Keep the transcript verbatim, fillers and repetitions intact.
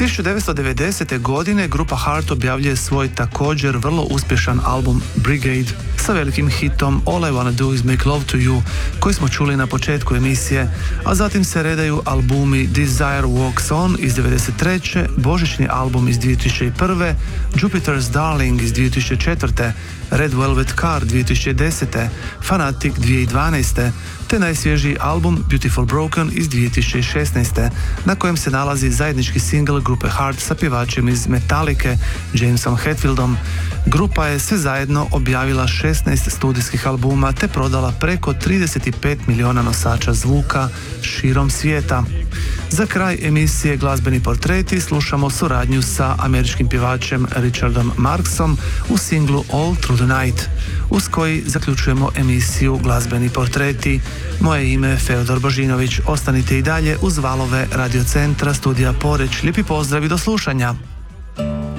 tisuću devetsto devedesete. godine grupa Heart objavljuje svoj također vrlo uspješan album Brigade sa velikim hitom All I Wanna Do Is Make Love To You koji smo čuli na početku emisije, a zatim se redaju albumi Desire Walks On iz devedeset treće. božićni album iz dvije tisuće prve. Jupiter's Darling iz dvije tisuće četvrte. Red Velvet Car dvije tisuće desete. Fanatic dvije tisuće dvanaeste. te najsvježiji album Beautiful Broken iz dvije tisuće šesnaeste. na kojem se nalazi zajednički singl grupe Heart sa pjevačem iz Metallice, Jamesom Hetfieldom. Grupa je sve zajedno objavila šesnaest studijskih albuma te prodala preko trideset pet milijuna nosača zvuka širom svijeta. Za kraj emisije Glazbeni portreti slušamo suradnju sa američkim pjevačem Richardom Marksom u singlu All Through the Night, uz koji zaključujemo emisiju Glazbeni portreti. Moje ime je Feodor Božinović. Ostanite i dalje uz valove radiocentra Studija Poreć. Lijepi pozdrav i do slušanja.